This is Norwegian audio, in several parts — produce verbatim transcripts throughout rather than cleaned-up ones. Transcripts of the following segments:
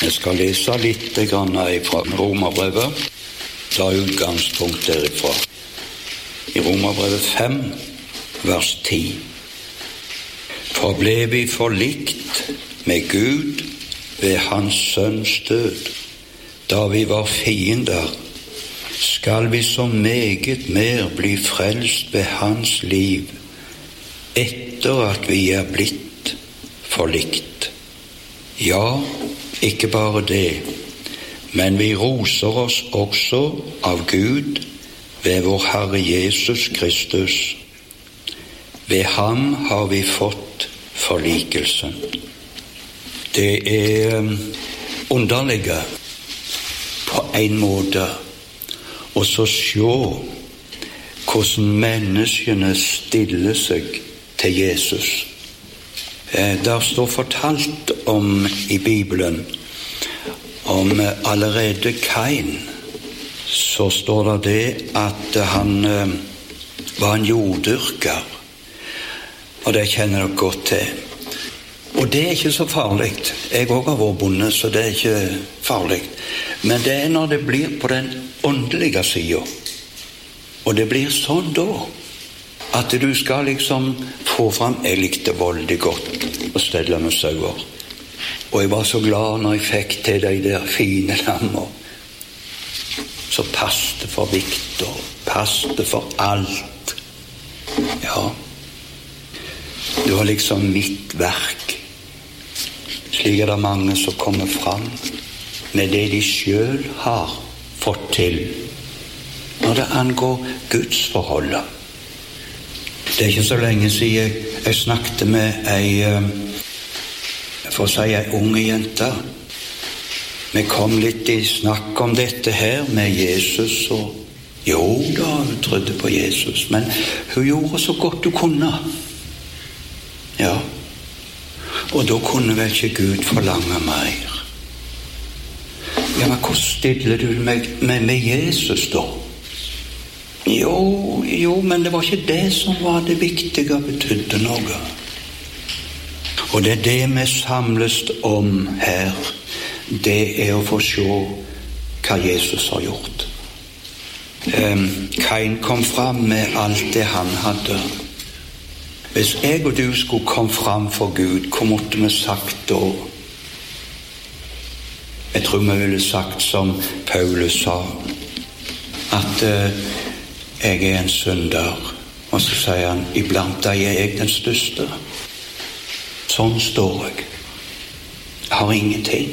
Jeg skal lese litt fra Romerbrevet, ta utgangspunkt derifra. I Romerbrevet fem, vers ti. For ble vi forlikt med Gud ved hans sønns død, da vi var fiender, skal vi så meget mer bli frelst ved hans liv, etter at vi er blitt forlikt. Ja, ikke bare det, men vi roser oss også av Gud ved vår Herre Jesus Kristus. Ved ham har vi fått forlikelsen. Det er underlige på en måte å så se hvordan menneskene stiller seg til Jesus. Der står fortalt om i Bibelen om allerede Kain, så står det det at han var en jorddyrker, og det kjenner dere godt til. Og det er ikke så farlig. Jeg også har vært bonde, så det er ikke farlig. Men det er når det blir på den åndelige siden, og det blir sånn da, at du skal liksom få fram. Jeg likte veldig godt å stelle med sauer, og jeg var så glad når jeg fikk til de der fine lammer, så passte for vikt og passte for alt. Ja, det var liksom mitt verk. Slik er det mange som kommer fram med det de selv har fått til når det angår Guds forholdet. Det er ikke så lenge siden jeg, jeg snakket med ei, for å si ei unge jente. Vi kom litt i snakk om dette her med Jesus, og jo da, hun trodde på Jesus, men hun gjorde så godt hun kunne. Ja, og da kunne vel ikke Gud forlange mer. Ja, men hvordan stiller du med, med, med Jesus da? Jo, jo, men det var ikke det som var det viktige og betydde noe. Og det er det vi samles om her. Det er å få se hva Jesus har gjort. Um, Kain kom fram med alt det han hadde. Hvis jeg og du skulle komme fram for Gud, hva måtte vi sagt da? Jeg tror vi ville sagt som Paulus sa, at uh, jeg er en synder, og så sier han, iblant deg er jeg den største. Sånn står jeg. Jeg har ingenting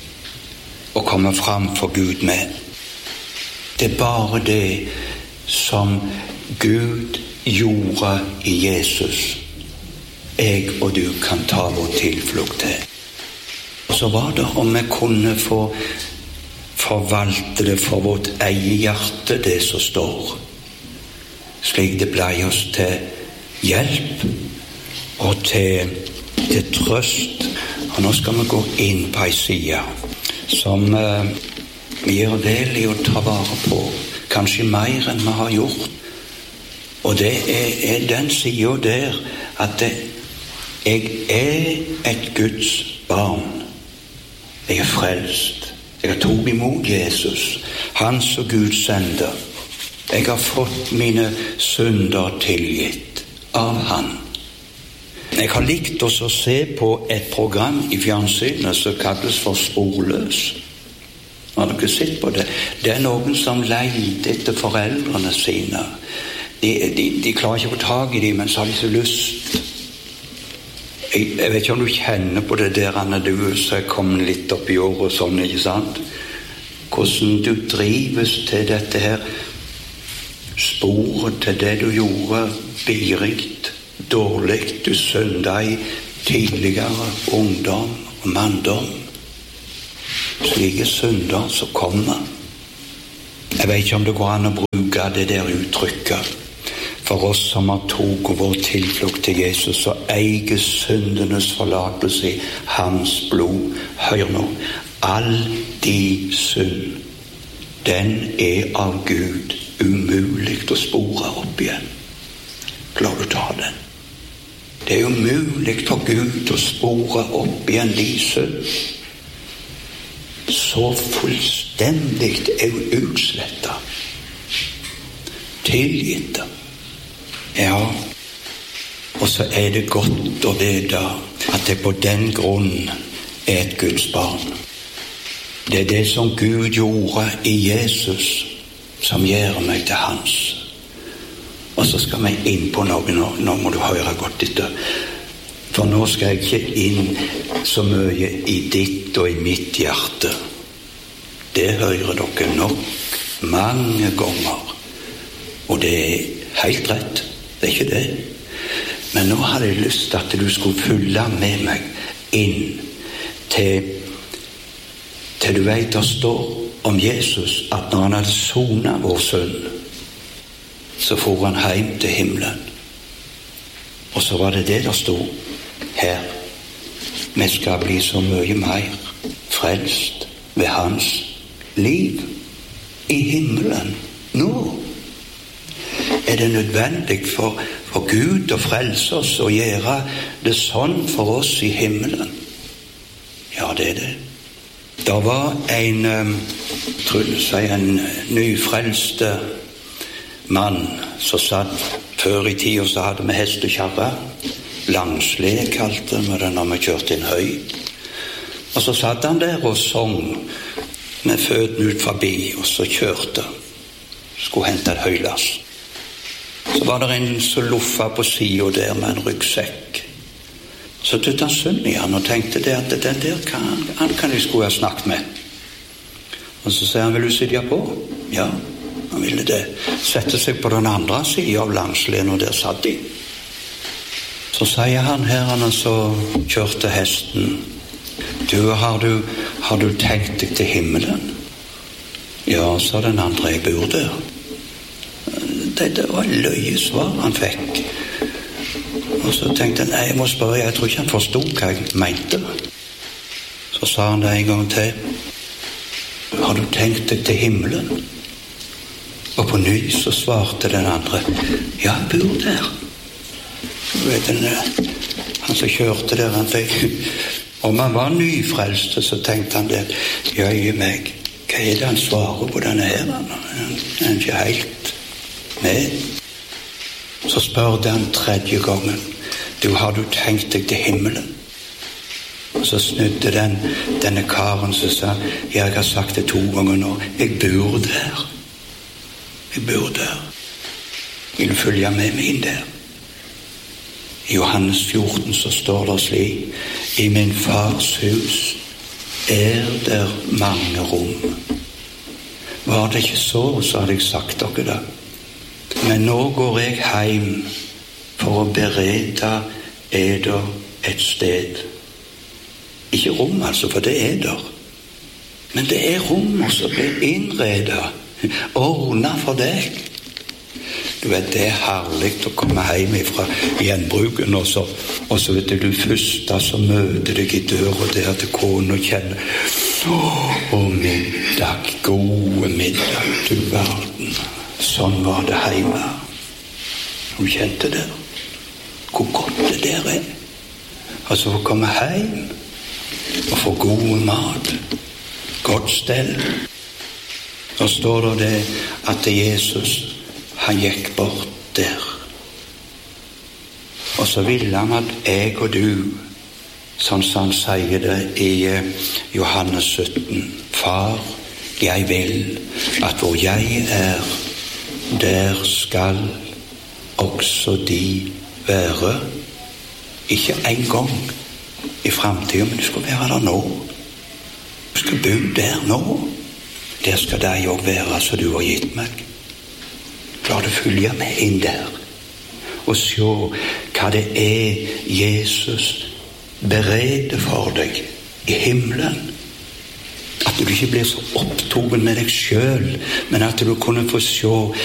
å komme fram for Gud med. Det er bare det som Gud gjorde i Jesus, jeg og du kan ta vår tilflukt til. Og så var det om vi kunne få forvalte det for vårt eget hjerte, det som står, slik det ble oss til hjelp og til, til trøst. Og nå skal vi gå inn på en side som eh, vi gjør vel i å ta vare på, kanskje mer enn vi har gjort. Og det er, er den siden der at det, jeg er et Guds barn. Jeg er frelst. Jeg har tog imot Jesus, han som Gud sender. Jeg har fått mine synder tilgitt av han. Jeg har likt også å se på et program i fjernsynet som kalles for Sporløs. Har dere sett på det? Det er noen som leter etter foreldrene sine. De, de, de klarer ikke å få tag i dem, men så har de så lyst. Jeg, jeg vet ikke om du kjenner på det der, Anne, du som er kommet litt opp i år og sånn, ikke sant? Hvordan du drives til dette her sporet til det du gjorde biringt, dårlig, du synda i tidligere ungdom og manndom. Slike synder som kommer. Jeg vet ikke om det går an å bruke det der uttrykket. For oss som har tog vår tilflukt til Jesus, så eier syndenes forlatelse i hans blod. Hør nå, all de synd, den er av Gud umulig å spore opp igjen. Klarer du ta den? Det er umulig for Gud å spore opp igjen de synd. så fullstendig utslettet, tilgitt. Ja, og så er det godt å vite at det på den grunn er et Guds barn. Det er det som Gud gjorde i Jesus som gjør meg til hans. Og så skal vi inn på noe nå, nå må du høre godt etter. For nå skal jeg ikke inn så mye i ditt og i mitt hjerte. Det hører dere nok mange ganger. Og det er helt rett, det er ikke det. Men nå hadde jeg lyst til at du skulle følge med meg inn til, til du vet det står om Jesus at når han hadde sonet vår synd, så for han hjem til himmelen. Og så var det det der stod her. Vi skal bli så mye mer frelst ved hans liv i himmelen. Nå er det nødvendig for, for Gud å frelse oss og gjøre det sånn for oss i himmelen. Ja, det er det. Det var en, tror jeg si, en nyfrelste mann som satt før i tiden, så hadde vi hest og kjarre. Langsled kalte vi det når vi kjørte inn høy. Og så satt han der og sang med føden ut forbi, og så kjørte. Skulle hente et høylass. Så var det en som luffa på siden der med en ryggsekk. Så tøtte han synd i han og tenkte det at den der kan, han kan jeg skulle ha snakket med. Og så sier han, vil du sitte på? Ja, han ville det. Sette seg på den andre siden av langsleden, og der satt de. Så sier han her, han så kjørte hesten, du, har du, har du tenkt deg til himmelen? Ja, sa den andre, jeg bor der. Det, det var løyesvar han fikk. Og så tenkte han, nei, jeg må spørre, jeg tror ikke han forstod hva jeg mente. Så sa han det en gang til, har du tenkt deg til himmelen? Og på ny så svarte den andre, ja, jeg bor der. Du vet, den, han som kjørte der, han fikk, om han var nyfrelst, så tenkte han det, ja, i meg, hva er det han svarer på denne her? Han er ikke helt med. Så spør den tredje gangen, du, har du tenkt deg til himmelen? Og så snudde den, denne karen som sa, jeg har sagt det to ganger nå, jeg bor der. Jeg bor der. Vil du følge med meg inn der? I Johannes fjorten så står det slik, i min fars hus er der mange rom. Var det ikke så, så hadde jeg sagt dere det. Men nå går jeg hjem for å berede eder et sted. Ikke rom altså, for det er der. Men det er rom som blir innredet, ordnet for deg. Du vet, det er herlig å komme hjem fra gjenbruken, og så, og så vet du, du først så møter deg i døra der til kone og kjenner, å, middag, gode middag, du verden. Sånn var det hjemme. Hun kjente det. Hvor godt det der er. Altså å komme hjem og få god mat, godt stell. Så står det det at Jesus, han gikk bort der. Og så ville han at jeg og du, sånn som han sier det i Johannes sytten, far, jeg vil at hvor jeg er, der skal også de være. Ikke en gang i fremtiden, men du skal være der nå. Du skal bo der nå. Der skal de også være, så du har gitt meg. Klar du følge med inn der og se hva det er Jesus bereder for deg i himmelen. At du ikke blir så opptatt med deg selv, men at du kunne få se